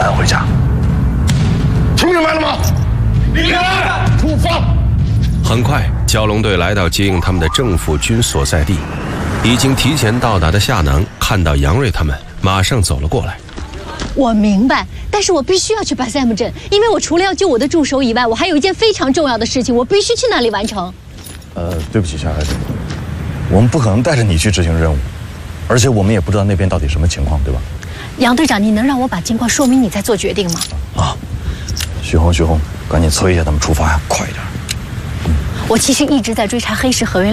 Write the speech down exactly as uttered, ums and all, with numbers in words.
安回家。听明白了吗？明白。出发。 很快，蛟龙队来到接应他们的政府军所在地。已经提前到达的夏能看到杨瑞他们，马上走了过来。 我明白，但是我必须要去巴塞姆镇，因为我除了要救我的助手以外，我还有一件非常重要的事情，我必须去那里完成。 呃，对不起，夏孩子，我们不可能带着你去执行任务，而且我们也不知道那边到底什么情况，对吧？ 杨队长，你能让我把情况说明你再做决定吗？ 啊，徐红，徐红，赶紧催一下他们出发呀，快一点。 我其实一直在追查黑市合约。